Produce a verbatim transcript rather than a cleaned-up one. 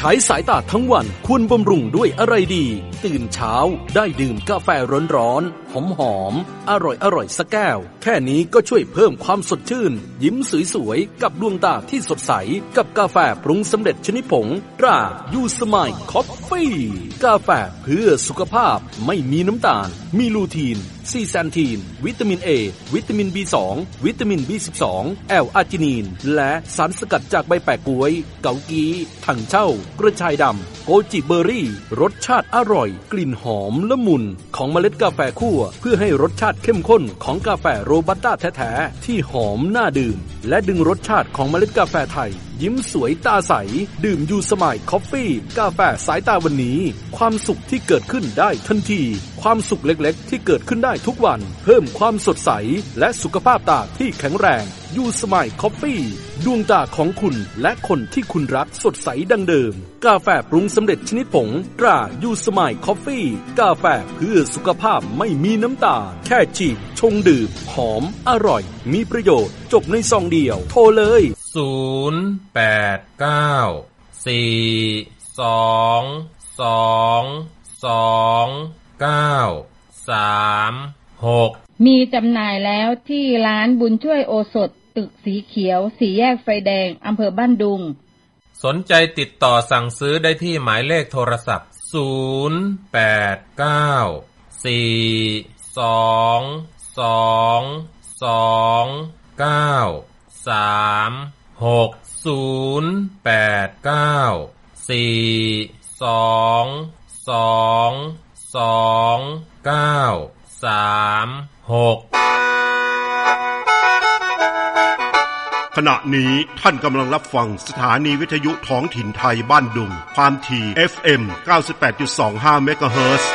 ช้สายตาทั้งวันควรบำรุงด้วยอะไรดีตื่นเช้าได้ดื่มกาแฟร้อนๆหอมๆอร่อยๆสักแก้วแค่นี้ก็ช่วยเพิ่มความสดชื่นยิ้มสวยๆกับดวงตาที่สดใสกับกาแฟปรุงสำเร็จชนิดผงตรายูสมายคอฟฟี่กาแฟเพื่อสุขภาพไม่มีน้ำตาลมีลูทีนซีแซนทีนวิตามิน A วิตามิน บี สอง วิตามิน บี สิบสอง แอลอาร์จินีนและสารสกัดจากใบแปะก๊วยเกากีถังเช่ากระชายดำโกจิเบอร์รี่รสชาติอร่อยกลิ่นหอมละมุนของเมล็ดกาแฟคั่วเพื่อให้รสชาติเข้มข้นของกาแฟโรบัสต้าแท้ๆที่หอมน่าดื่มและดึงรสชาติของเมล็ดกาแฟไทยยิ้มสวยตาใสดื่มยูสมายคอฟฟี่กาแฟสายตาวันนี้ความสุขที่เกิดขึ้นได้ทันทีความสุขเล็กๆที่เกิดขึ้นได้ทุกวันเพิ่มความสดใสและสุขภาพตาที่แข็งแรงยูสมายคอฟฟี่ดวงตาของคุณและคนที่คุณรักสดใสดังเดิมกาแฟปรุงสำเร็จชนิดผงตรายูสมายคอฟฟี่กาแฟเพื่อสุขภาพไม่มีน้ำตาลแค่จีบชงดื่มหอมอร่อยมีประโยชน์จบในซองเดียวโทรเลยศูนย์ แปด เก้า สี่ สอง สอง สอง เก้า สาม หกมีจำหน่ายแล้วที่ร้านบุญช่วยโอสถตึกสีเขียวสี่แยกไฟแดงอำเภอบ้านดุงสนใจติดต่อสั่งซื้อได้ที่หมายเลขโทรศัพท์ศูนย์ แปด เก้า สี่ สอง สอง สอง เก้า สาม หก ศูนย์ แปด เก้า สี่ สอง สอง สอง เก้า สาม หกขณะนี้ท่านกำลังรับฟังสถานีวิทยุท้องถิ่นไทยบ้านดุงความถี่ เอฟ เอ็ม เก้าสิบแปดจุดสองห้า เมกะเฮิรตซ์